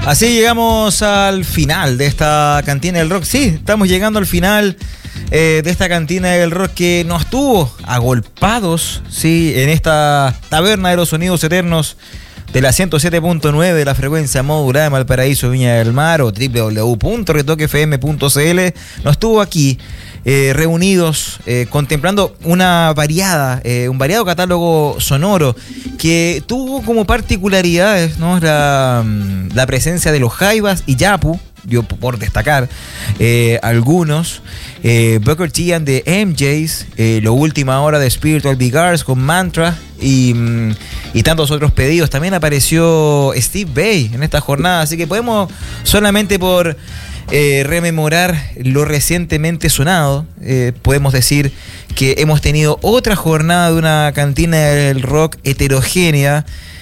Así llegamos al final de esta cantina del rock. Sí, estamos llegando al final de esta cantina del rock que nos tuvo agolpados, sí, en esta taberna de los sonidos eternos de la 107.9 de la frecuencia modulada de Valparaíso, Viña del Mar, o www.retoquefm.cl. Nos tuvo aquí reunidos, contemplando un variado catálogo sonoro que tuvo como particularidades, ¿no? La presencia de los Jaivas y Yapu, yo por destacar algunos, Booker T and the MJs, lo última hora de Spiritual Vigars con Mantra y tantos otros pedidos. También apareció Steve Vai en esta jornada, así que podemos solamente por rememorar lo recientemente sonado, podemos decir que hemos tenido otra jornada de una cantina del rock heterogénea,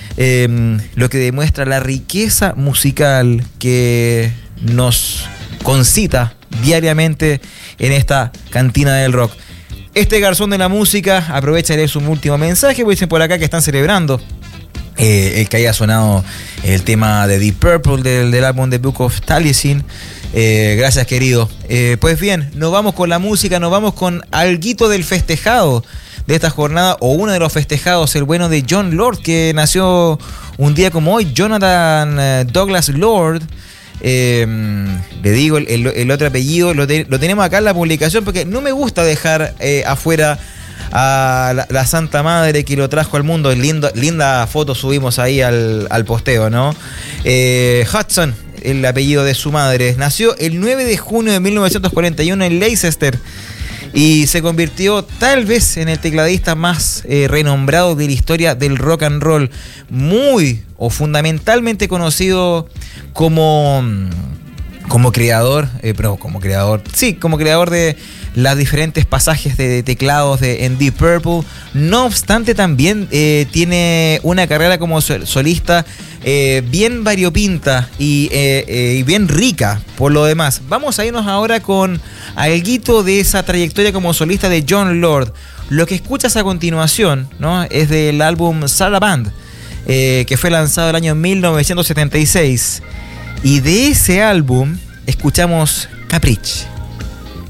lo que demuestra la riqueza musical que nos concita diariamente en esta cantina del rock. Este garzón de la música aprovecha de leer su último mensaje, pues dicen por acá que están celebrando el que haya sonado el tema de Deep Purple del álbum The Book of Taliesin. Gracias, querido. Pues bien, nos vamos con la música, nos vamos con alguito del festejado de esta jornada, o uno de los festejados, el bueno de Jon Lord, que nació un día como hoy, Jonathan Douglas Lord. Le digo el otro apellido, lo tenemos acá en la publicación, porque no me gusta dejar afuera a la Santa Madre que lo trajo al mundo. Linda foto subimos ahí al posteo, ¿no? Hudson, el apellido de su madre. Nació el 9 de junio de 1941 en Leicester y se convirtió tal vez en el tecladista más renombrado de la historia del rock and roll, muy o fundamentalmente conocido como creador de los diferentes pasajes de teclados en Deep Purple. No obstante, también tiene una carrera como solista bien variopinta y bien rica por lo demás. Vamos a irnos ahora con alguito de esa trayectoria como solista de Jon Lord. Lo que escuchas a continuación, ¿no?, es del álbum Saraband, que fue lanzado el año 1976. Y de ese álbum escuchamos Capricci.